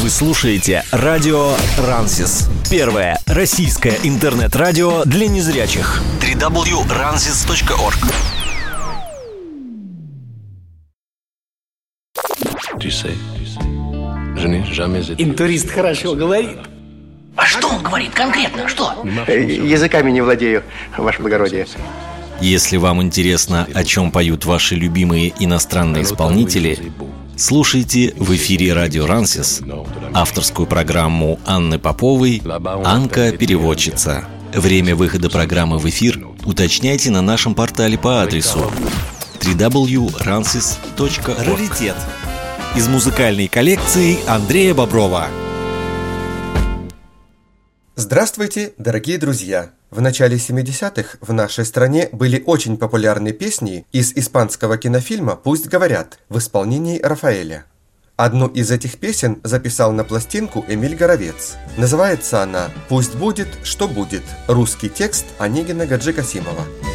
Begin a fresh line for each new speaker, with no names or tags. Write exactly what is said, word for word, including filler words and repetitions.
Вы слушаете радио Рансис. Первое российское интернет-радио для незрячих. дабл ю дабл ю дабл ю точка рансис точка орг.
Интурист хорошо говорит.
А что он говорит конкретно? Что?
Языками не владею, ваше благородие.
Если вам интересно, о чем поют ваши любимые иностранные исполнители, слушайте в эфире радио Рансис авторскую программу Анны Поповой «Анка переводчица». Время выхода программы в эфир уточняйте на нашем портале по адресу дабл ю дабл ю дабл ю точка рансис точка орг. Раритет из музыкальной коллекции Андрея Боброва.
Здравствуйте, дорогие друзья! В начале семидесятых в нашей стране были очень популярны песни из испанского кинофильма «Пусть говорят» в исполнении Рафаэля. Одну из этих песен записал на пластинку Эмиль Горовец. Называется она «Пусть будет, что будет». Русский текст Онегина Гаджи Касимова.